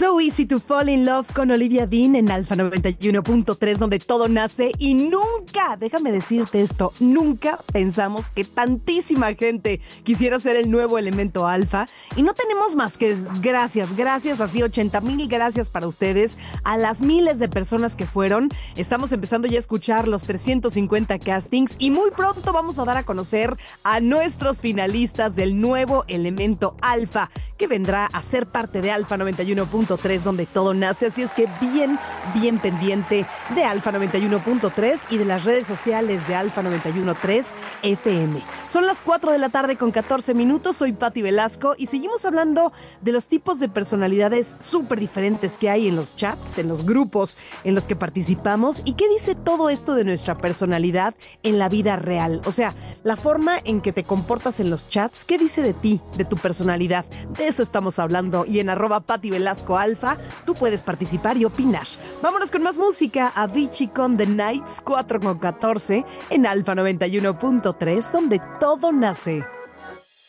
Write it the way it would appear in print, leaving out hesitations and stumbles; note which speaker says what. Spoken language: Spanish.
Speaker 1: So Easy to Fall in Love con Olivia Dean en Alfa 91.3, donde todo nace. Y nunca, déjame decirte esto, nunca pensamos que tantísima gente quisiera ser el nuevo elemento alfa. Y no tenemos más que gracias, así 80,000 gracias para ustedes, a las miles de personas que fueron. Estamos empezando ya a escuchar los 350 castings y muy pronto vamos a dar a conocer a nuestros finalistas del nuevo elemento alfa, que vendrá a ser parte de Alfa 91.3, donde todo nace. Así es que bien pendiente de Alfa 91.3 y de las redes sociales de Alfa 91.3 FM. Son las 4 de la tarde con 14 minutos. Soy Pati Velasco y seguimos hablando de los tipos de personalidades súper diferentes que hay en los chats, en los grupos en los que participamos. ¿Y qué dice todo esto de nuestra personalidad en la vida real? O sea, la forma en que te comportas en los chats, ¿qué dice de ti, de tu personalidad? De eso estamos hablando. Y en @PatiVelascoAlfa tú puedes participar y opinar. Vámonos con más música. Avicii con The Nights, 4 con 14 en Alfa 91.3, donde todo nace.